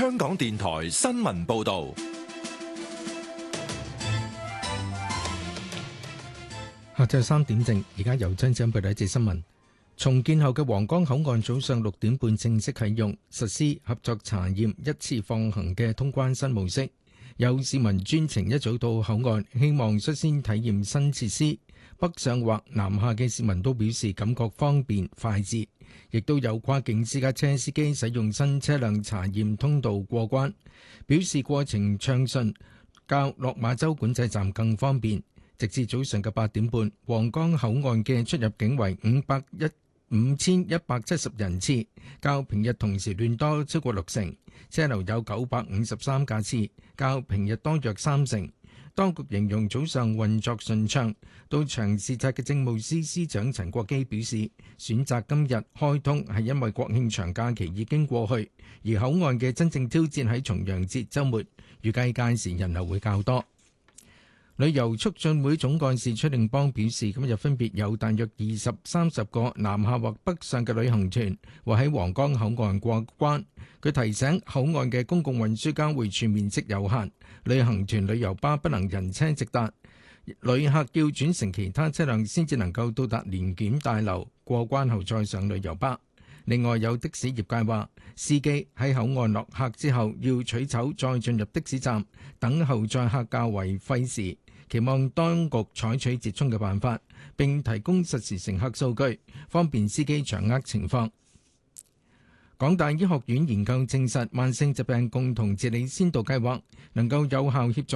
香港電台新聞報道。 下晝3點正，而家由張子欣報道一節新聞。重建後嘅皇崗口岸早上6點半正式啟用，實施合作查驗一次放行嘅通關新模式。有市民專程一早到口岸，希望率先體驗新設施。北上或南下嘅市民都表示感覺方便快捷，亦都有跨境私家車司機使用新車輛查驗通道過關，表示過程暢順，較落馬洲管制站更方便。直至早上嘅8點半，皇崗口岸嘅出入境為5170人次，較平日同時段多超過60%，車流有953架次，較平日多約30%。當局形容早上運作順暢。到場視察嘅政務司司長陳國基表示，選擇今日開通係因為國慶長假期已經過去，而口岸嘅真正挑戰喺重陽節週末，預計屆時人流會較多。旅遊促進會總幹事崔定邦表示，今日分別有大約20-30個南下或北上嘅旅行團會喺皇崗口岸過關。佢提醒口岸嘅公共運輸交匯處面積有限，旅行團旅遊巴不能人車直達，旅客要轉乘其他車輛先至能夠到達聯檢大樓，過關後再上旅遊巴。另外有的士業界話，司機喺口岸落客之後要取走再進入的士站等候載客較為費時，期望當局採取折衷嘅辦法，並提供實時乘客數據，方便司機掌握情況。港大醫學院研究證實，慢性疾病共同治理先導計劃能夠有效協助